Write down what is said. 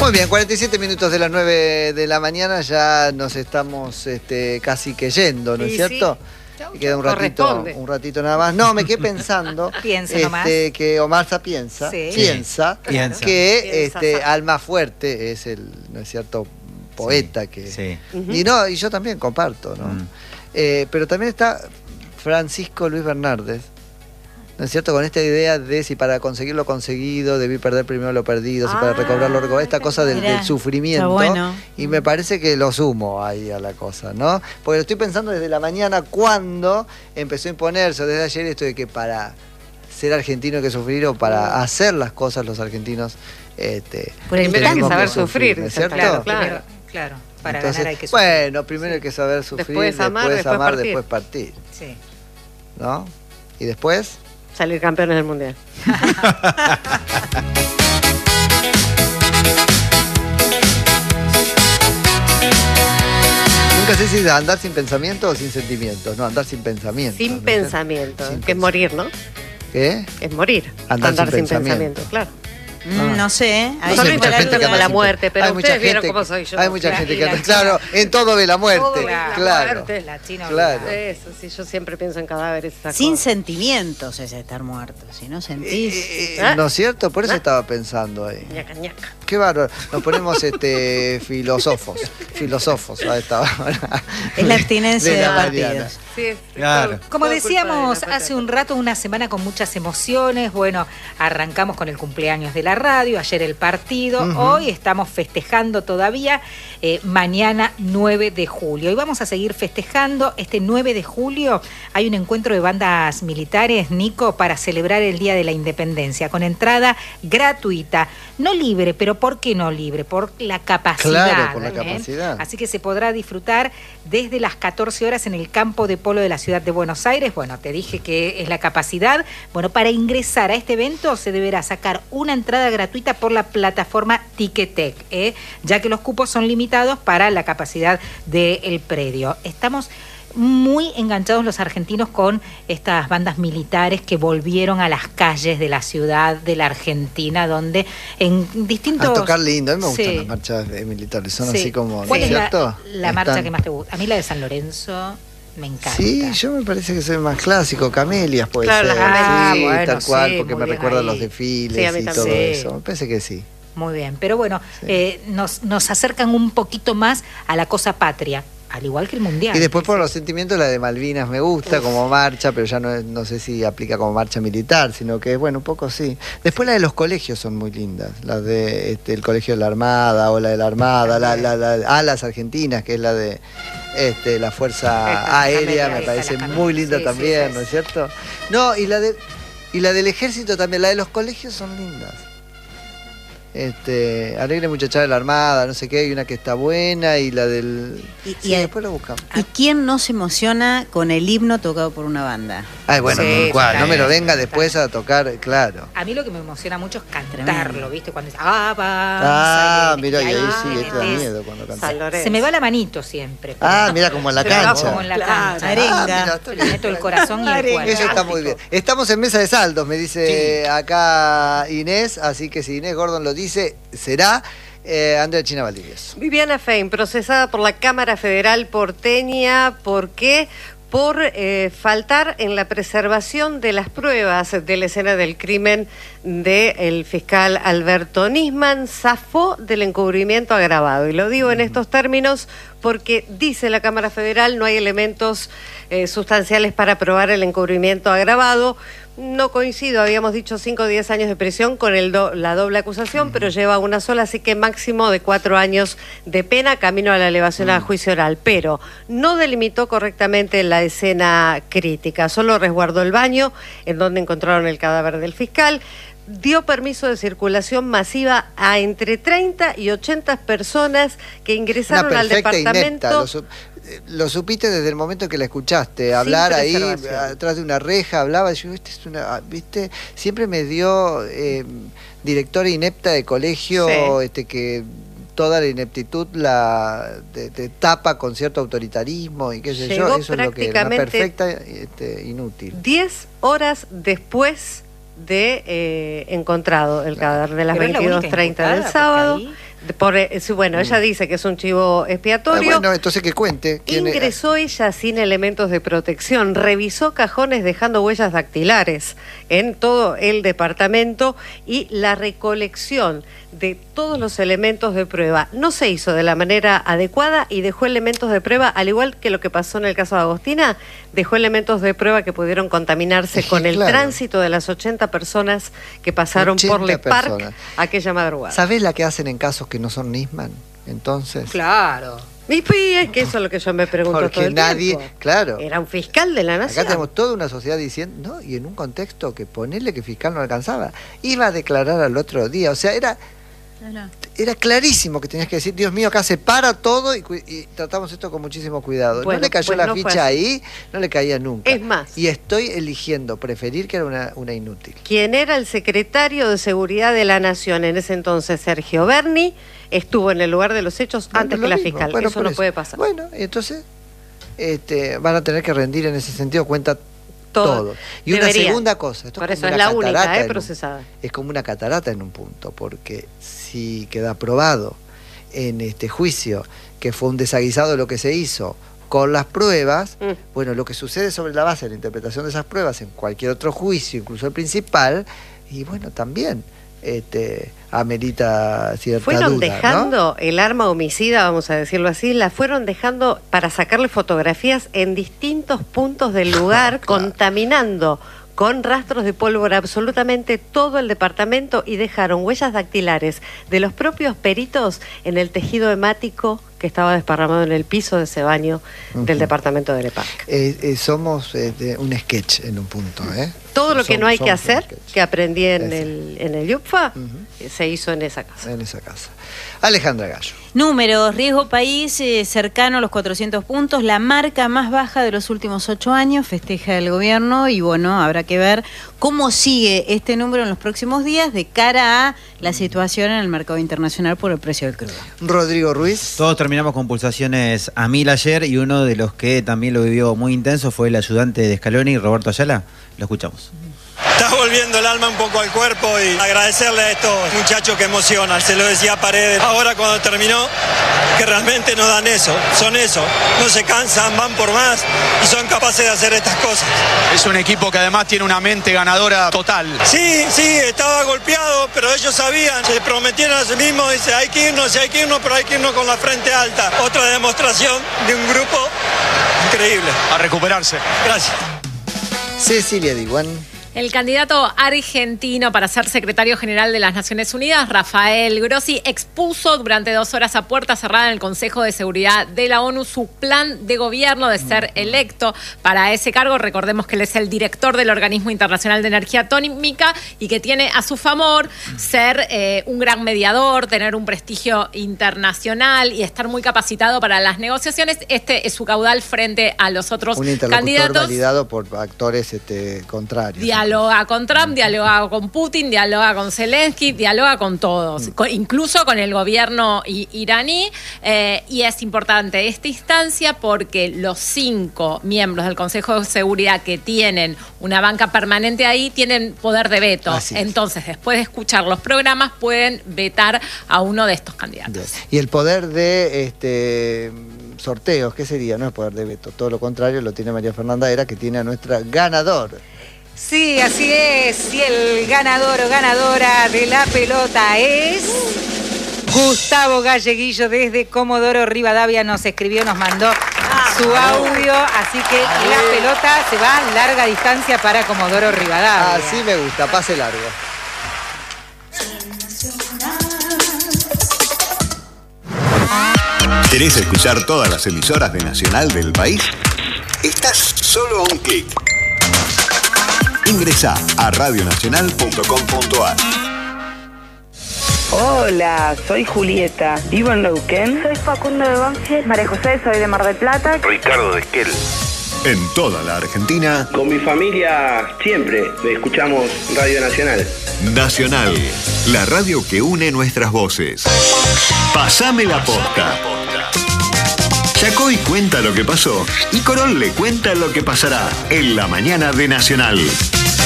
Muy bien, 47 minutos de las 9 de la mañana, ya nos estamos casi que yendo, ¿no es cierto? Sí. Y queda un ratito nada más. No, me quedé pensando que Omarza piensa que Alma Fuerte es el, ¿no es cierto?, poeta que... Sí. Y yo también comparto, ¿no? Pero también está Francisco Luis Bernárdez, ¿no es cierto?, con esta idea de si para conseguir lo conseguido debí perder primero lo perdido, si para recobrar lo recobrado, esta cosa del sufrimiento. Bueno. Y me parece que lo sumo ahí a la cosa, ¿no? Porque lo estoy pensando desde la mañana cuando empezó a imponerse, desde ayer, esto de que para ser argentino hay que sufrir, o para hacer las cosas los argentinos primero hay que saber sufrir, ¿no es cierto? Claro. Para ganar hay que sufrir. Bueno, primero hay que saber sufrir, después amar, después partir. Sí. ¿No? ¿Y después? Salir campeones del mundial. Nunca sé si andar sin pensamiento o sin sentimientos. No, andar sin pensamiento. Sin pensamiento, que es morir, ¿no? ¿Qué? Es morir. Andar sin pensamiento, claro. No sé. Nosotros interpretamos la muerte, pero hay ustedes vieron cómo soy yo. Hay mucha gente que... Claro, en todo ve la muerte. Claro. Claro. Eso, sí, yo siempre pienso en cadáveres. Sin sentimientos es estar muerto. Si no sentís... ¿No es cierto? Por eso estaba pensando ahí. Ñaca, ñaca. Qué bárbaro. Nos ponemos filósofos a esta hora. Es la abstinencia de partidos. Sí, claro. Como decíamos hace un rato, una semana con muchas emociones. Bueno, arrancamos con el cumpleaños de la radio, ayer el partido, hoy estamos festejando todavía, mañana 9 de julio. Y vamos a seguir festejando. Este 9 de julio hay un encuentro de bandas militares, Nico, para celebrar el Día de la Independencia, con entrada gratuita. No libre, pero ¿por qué no libre? Por la capacidad. Claro, por la capacidad. Así que se podrá disfrutar desde las 14 horas en el campo de polo de la ciudad de Buenos Aires. Bueno, te dije que es la capacidad. Bueno, para ingresar a este evento se deberá sacar una entrada gratuita por la plataforma Ticketek, ya que los cupos son limitados para la capacidad del predio. Estamos muy enganchados los argentinos con estas bandas militares que volvieron a las calles de la ciudad de la Argentina, donde en distintos... A tocar lindo, a mí me gustan las marchas militares, son así como... ¿Cuál es ¿cierto? la marcha que más te gusta? A mí la de San Lorenzo me encanta. Sí, yo me parece que soy más clásico, Camelias puede ser. Las Camelias. Sí, bueno, tal cual, sí, porque me recuerda a los desfiles y todo eso. Me parece que sí. Muy bien, pero bueno, nos acercan un poquito más a la cosa patria, al igual que el mundial. Y después por los sentimientos, la de Malvinas me gusta como marcha, pero ya no sé si aplica como marcha militar, sino que, bueno, un poco sí. Después la de los colegios son muy lindas, las de el Colegio de la Armada, o la de la Armada, la Alas Argentinas, que es la de la Fuerza Aérea, me parece muy linda también, ¿no es cierto? No, y la del Ejército también, la de los colegios son lindas. Alegre Muchachada de la Armada, no sé qué, hay una que está buena, y la del... Y después lo buscamos. ¿Y quién no se emociona con el himno tocado por una banda? Ay, bueno, no me lo venga después a tocar, claro. A mí lo que me emociona mucho es cantarlo, ¿viste? Cuando dice, avanza. Mira, y ahí sí, da miedo cuando canta. Se me va la manito siempre. Mira, como en la cancha. Como en la cancha. Arenga. Le meto el corazón y el cuerpo. Eso está muy bien. Estamos en mesa de saldos, me dice acá Inés, así que si Inés Gordon lo dice, será Andrea China Valdivieso. Viviana Fein, procesada por la Cámara Federal porteña. ¿Por qué? Por faltar en la preservación de las pruebas de la escena del crimen del fiscal Alberto Nisman. Zafó del encubrimiento agravado. Y lo digo en estos términos porque dice la Cámara Federal no hay elementos sustanciales para probar el encubrimiento agravado. No coincido, habíamos dicho 5 o 10 años de prisión con la doble acusación, pero lleva una sola, así que máximo de 4 años de pena, camino a la elevación a juicio oral. Pero no delimitó correctamente la escena crítica, solo resguardó el baño en donde encontraron el cadáver del fiscal. Dio permiso de circulación masiva a entre 30 y 80 personas que ingresaron al departamento. Lo supiste desde el momento que la escuchaste hablar ahí, atrás de una reja, hablaba, y yo, ¿viste? Siempre me dio directora inepta de colegio, que toda la ineptitud te tapa con cierto autoritarismo y qué sé yo, eso es lo que era, una perfecta inútil. 10 horas después de encontrado el cadáver de las 22:30 del sábado. Bueno, ella dice que es un chivo expiatorio. Bueno, entonces que cuente. Ingresó ella sin elementos de protección, revisó cajones dejando huellas dactilares en todo el departamento y la recolección de todos los elementos de prueba no se hizo de la manera adecuada y dejó elementos de prueba, al igual que lo que pasó en el caso de Agostina, dejó elementos de prueba que pudieron contaminarse con el tránsito de las 80 personas que pasaron por Le Parc aquella madrugada. ¿Sabés la que hacen en casos que no son Nisman? Entonces... Claro. Y es que eso es lo que yo me pregunto porque todo el nadie, tiempo. claro. Era un fiscal de la nación. Acá tenemos toda una sociedad diciendo, no, y en un contexto que ponerle que fiscal no alcanzaba, iba a declarar al otro día, o sea, era clarísimo que tenías que decir, Dios mío, acá se para todo y tratamos esto con muchísimo cuidado. Bueno, no le cayó la ficha ahí, no le caía nunca. Es más. Y estoy eligiendo preferir que era una inútil. Quien era el secretario de Seguridad de la Nación en ese entonces, Sergio Berni, estuvo en el lugar de los hechos antes que la fiscal. Bueno, eso no puede pasar. Bueno, entonces van a tener que rendir en ese sentido cuenta todo. Y Deberían. Una segunda cosa, esto por es eso como es una la única catarata procesada. Es como una catarata en un punto, porque si queda probado en este juicio que fue un desaguisado lo que se hizo con las pruebas, bueno, lo que sucede sobre la base de la interpretación de esas pruebas en cualquier otro juicio, incluso el principal, y bueno, también amerita cierta fueron duda, dejando, ¿no? el arma homicida, vamos a decirlo así, la fueron dejando para sacarle fotografías en distintos puntos del lugar, claro. contaminando con rastros de pólvora absolutamente todo el departamento y dejaron huellas dactilares de los propios peritos en el tejido hemático que estaba desparramado en el piso de ese baño del departamento de Le Parc. Somos un sketch en un punto, Todo lo que no hay que hacer, que aprendí en Eso. el IUPFA, se hizo en esa casa. En esa casa. Alejandra Gallo. Números, riesgo país cercano a los 400 puntos, la marca más baja de los últimos 8 años, festeja el gobierno y bueno, habrá que ver cómo sigue este número en los próximos días de cara a la situación en el mercado internacional por el precio del crudo. Rodrigo Ruiz. Todos terminamos con pulsaciones a 1000 ayer y uno de los que también lo vivió muy intenso fue el ayudante de Scaloni, Roberto Ayala. Lo escuchamos. Está volviendo el alma un poco al cuerpo y agradecerle a estos muchachos que emocionan. Se lo decía a Paredes ahora cuando terminó, que realmente no dan eso, son eso. No se cansan, van por más y son capaces de hacer estas cosas. Es un equipo que además tiene una mente ganadora total. Sí, estaba golpeado, pero ellos sabían, se prometieron a sí mismos, dice, hay que irnos, pero hay que irnos con la frente alta. Otra demostración de un grupo increíble. A recuperarse. Gracias. Cecilia Diwan. El candidato argentino para ser secretario general de las Naciones Unidas, Rafael Grossi, expuso durante 2 horas a puerta cerrada en el Consejo de Seguridad de la ONU su plan de gobierno de ser electo para ese cargo. Recordemos que él es el director del Organismo Internacional de Energía Atómica y que tiene a su favor ser un gran mediador, tener un prestigio internacional y estar muy capacitado para las negociaciones. Este es su caudal frente a los otros candidatos. Un interlocutor validado por actores contrarios. Dialoga con Trump, dialoga con Putin, dialoga con Zelensky, dialoga con todos, incluso con el gobierno iraní. Y es importante esta instancia porque los 5 miembros del Consejo de Seguridad que tienen una banca permanente ahí tienen poder de veto. Entonces, después de escuchar los programas, pueden vetar a uno de estos candidatos. Bien. Y el poder de sorteos, ¿qué sería? No es poder de veto, todo lo contrario lo tiene María Fernanda Era, que tiene a nuestra ganadora. Sí, así es. Y el ganador o ganadora de la pelota es Gustavo Galleguillo desde Comodoro Rivadavia. Nos escribió, nos mandó su audio. Así que la pelota se va a larga distancia para Comodoro Rivadavia. Así me gusta, pase largo. ¿Querés escuchar todas las emisoras de Nacional del país? Estás solo a un clic. Ingresá a radionacional.com.ar. Hola, soy Julieta, vivo en Neuquén. Soy Facundo de Banfield. María José, soy de Mar del Plata. Ricardo de Esquel. En toda la Argentina. Con mi familia siempre escuchamos Radio Nacional. Nacional, la radio que une nuestras voces. Pasame la posta. Yacoy cuenta lo que pasó y Corol le cuenta lo que pasará en la mañana de Nacional.